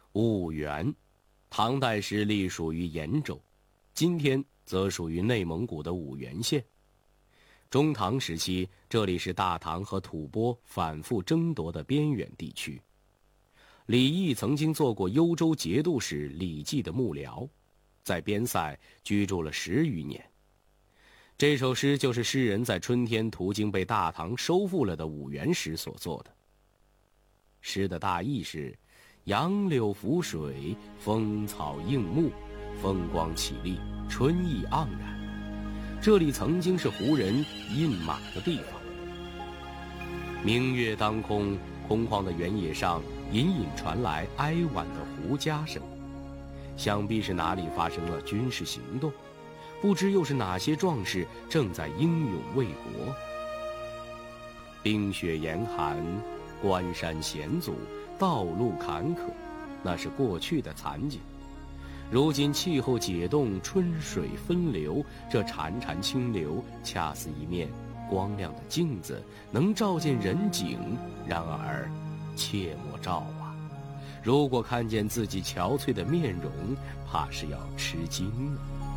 婺源，唐代时隶属于延州，今天则属于内蒙古的婺源县。中唐时期，这里是大唐和吐蕃反复争夺的边远地区。李益曾经做过幽州节度使李绩的幕僚，在边塞居住了10余年。这首诗就是诗人在春天途经被大唐收复了的婺源时所作的。诗的大意是：杨柳拂水，风草映目，风光绮丽，春意盎然。这里曾经是胡人印马的地方。明月当空，空旷的原野上隐隐传来哀婉的胡笳声，想必是哪里发生了军事行动，不知又是哪些壮士正在英勇为国。冰雪严寒，关山险阻，道路坎坷，那是过去的残景。如今气候解冻，春水分流，这潺潺清流恰似一面光亮的镜子，能照见人景。然而切莫照啊，如果看见自己憔悴的面容，怕是要吃惊了。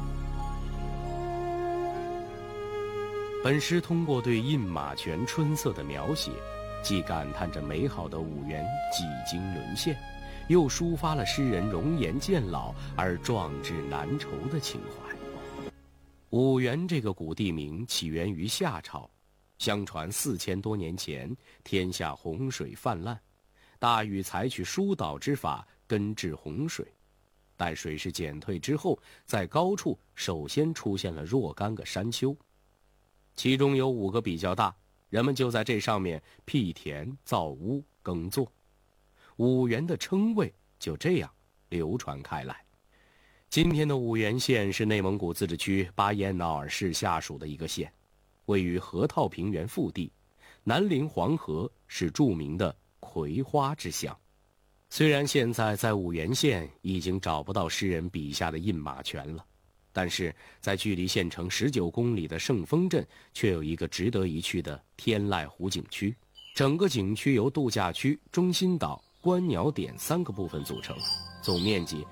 本诗通过对印马泉春色的描写，既感叹着美好的婺源几经沦陷，又抒发了诗人容颜渐老而壮志难酬的情怀。婺源这个古地名起源于夏朝，相传4000多年前，天下洪水泛滥，大禹采取疏导之法根治洪水。待水势减退之后，在高处首先出现了若干个山丘，其中有5个比较大，人们就在这上面辟田造屋耕作。婺源的称谓就这样流传开来。今天的婺源县是内蒙古自治区巴彦淖尔市下属的一个县，位于河套平原腹地，南临黄河，是著名的葵花之乡。虽然现在在婺源县已经找不到诗人笔下的印马泉了，但是在距离县城19公里的圣丰镇却有一个值得一去的天籁湖景区。整个景区由度假区、中心岛、观鸟点3个部分组成，总面积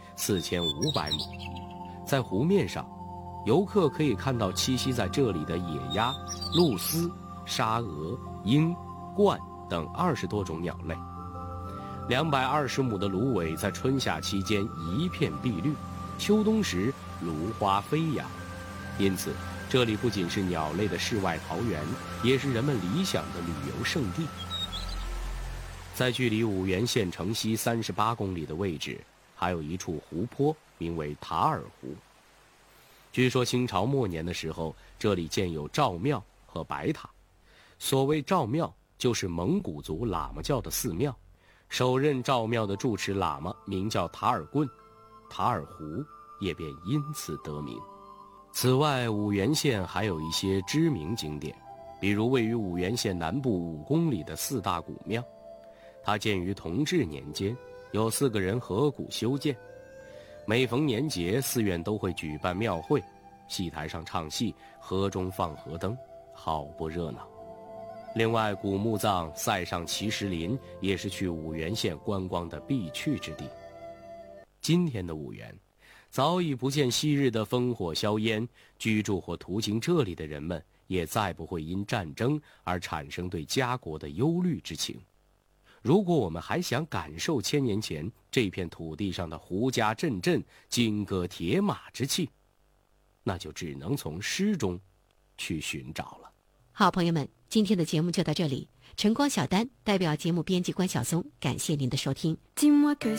4500亩。在湖面上，游客可以看到栖息在这里的野鸭、鹭鸶、沙鹅、鹰、鹳等20多种鸟类。220亩的芦苇在春夏期间一片碧绿，秋冬时芦花飞扬。因此这里不仅是鸟类的世外桃源，也是人们理想的旅游胜地。在距离婺源县城西38公里的位置，还有一处湖泊，名为塔尔湖。据说清朝末年的时候，这里建有赵庙和白塔。所谓赵庙，就是蒙古族喇嘛教的寺庙，首任赵庙的住持喇嘛名叫塔尔棍，塔尔湖也便因此得名。此外，婺源县还有一些知名景点，比如位于婺源县南部5公里的4大古庙。它建于同治年间，有4个人合股修建。每逢年节，寺院都会举办庙会，戏台上唱戏，河中放河灯，好不热闹。另外，古墓葬塞上奇石林也是去婺源县观光的必去之地。今天的婺源早已不见昔日的烽火硝烟，居住或途经这里的人们也再不会因战争而产生对家国的忧虑之情。如果我们还想感受1000年前这片土地上的胡笳阵阵、金戈铁马之气，那就只能从诗中去寻找了。 好朋友们，今天的节目就到这里。晨光小丹代表节目编辑关晓松，感谢您的收听。Dis-moi que